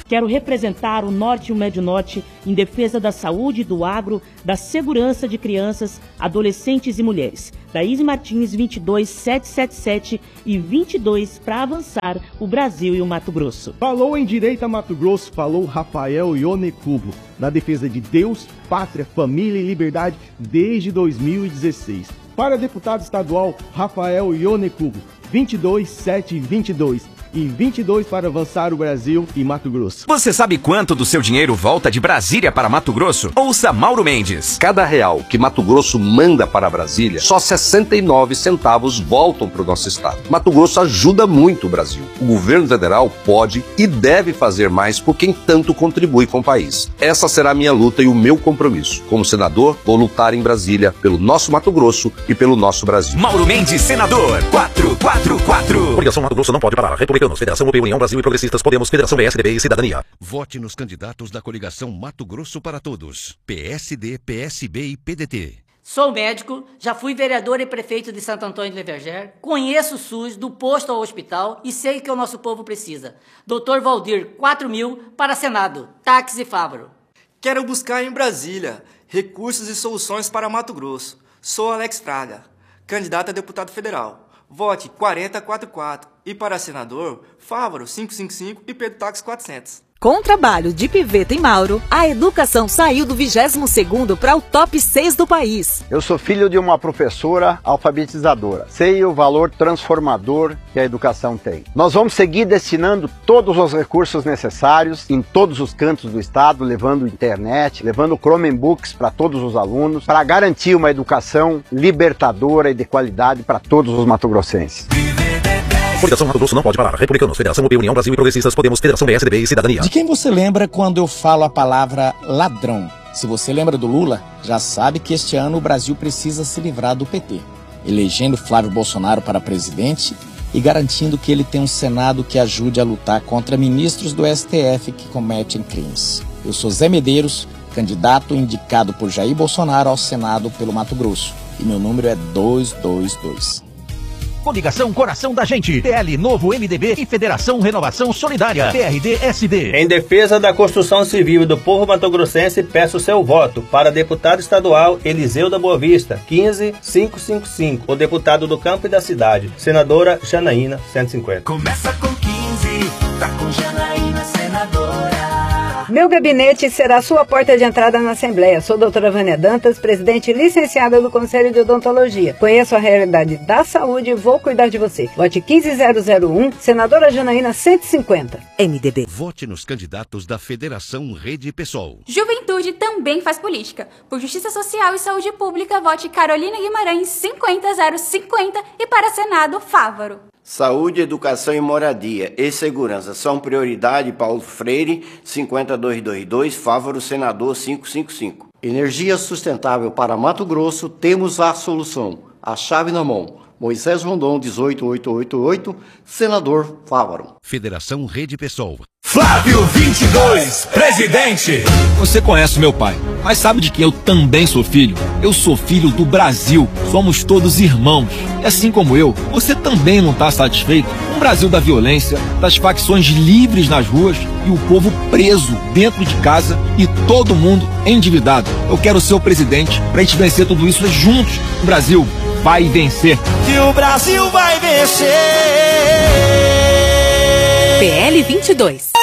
quero representar o Norte e o Médio Norte em defesa da saúde, do agro, da segurança de crianças, adolescentes e mulheres. Daíse Martins, 22777 e 22 para avançar o Brasil e o Mato Grosso. Falou em Direita Mato Grosso, falou Rafael Ionecubo, na defesa de Deus, pátria, família e liberdade desde 2016. Para deputado estadual, Rafael Ionecubo, 22722 e 22 para avançar o Brasil e Mato Grosso. Você sabe quanto do seu dinheiro volta de Brasília para Mato Grosso? Ouça Mauro Mendes. Cada real que Mato Grosso manda para Brasília, só 69 centavos voltam para o nosso estado. Mato Grosso ajuda muito o Brasil. O governo federal pode e deve fazer mais por quem tanto contribui com o país. Essa será a minha luta e o meu compromisso. Como senador, vou lutar em Brasília pelo nosso Mato Grosso e pelo nosso Brasil. Mauro Mendes, senador, 444. Coligação Mato Grosso não pode parar. Republicanos, Federação UP, União Brasil e Progressistas, Podemos, Federação PSDB e Cidadania. Vote nos candidatos da coligação Mato Grosso para Todos. PSD, PSB e PDT. Sou médico, já fui vereador e prefeito de Santo Antônio de Leverger, conheço o SUS do posto ao hospital e sei que o nosso povo precisa. Dr. Valdir, 4.000 para Senado, táxi Fávaro. Quero buscar em Brasília recursos e soluções para Mato Grosso. Sou Alex Fraga, candidato a deputado federal. Vote 4044 e para senador, Fávaro 555 e Pedro Táxi 400. Com o trabalho de Piveta e Mauro, a educação saiu do 22º para o top 6 do país. Eu sou filho de uma professora alfabetizadora. Sei o valor transformador que a educação tem. Nós vamos seguir destinando todos os recursos necessários em todos os cantos do estado, levando internet, levando Chromebooks para todos os alunos, para garantir uma educação libertadora e de qualidade para todos os mato-grossenses. Coligação Mato Grosso não pode parar. Republicanos, Federação UP, União Brasil e Progressistas, Podemos, Federação PSDB e Cidadania. De quem você lembra quando eu falo a palavra ladrão? Se você lembra do Lula, já sabe que este ano o Brasil precisa se livrar do PT, elegendo Flávio Bolsonaro para presidente e garantindo que ele tenha um Senado que ajude a lutar contra ministros do STF que cometem crimes. Eu sou Zé Medeiros, candidato indicado por Jair Bolsonaro ao Senado pelo Mato Grosso, e meu número é 222. Coligação Coração da Gente, PL Novo MDB e Federação Renovação Solidária, PRD-SD. Em defesa da construção civil e do povo mato-grossense, peço seu voto para deputado estadual Eliseu da Boa Vista, 15555, o deputado do Campo e da Cidade, senadora Janaína, 150. Começa com 15, tá com Janaína, senadora. Meu gabinete será sua porta de entrada na Assembleia. Sou doutora Vânia Dantas, presidente licenciada do Conselho de Odontologia. Conheço a realidade da saúde e vou cuidar de você. Vote 15001, senadora Janaína 150. MDB. Vote nos candidatos da Federação Rede Pessoal. Juventude também faz política. Por Justiça Social e Saúde Pública, vote Carolina Guimarães 50050 e para Senado, Fávaro. Saúde, educação e moradia e segurança são prioridade. Paulo Freire, 50222, Fávaro, senador 555. Energia sustentável para Mato Grosso, temos a solução. A chave na mão. Moisés Rondon, 18888, senador Fávaro. Federação Rede Pessoal. Flávio 22, presidente. Você conhece meu pai, mas sabe de que eu também sou filho? Eu sou filho do Brasil. Somos todos irmãos. E assim como eu, você também não está satisfeito com o Brasil da violência, das facções livres nas ruas e o povo preso dentro de casa e todo mundo endividado. Eu quero ser o presidente para a gente vencer tudo isso juntos. O Brasil vai vencer. Que o Brasil vai vencer. PL 22.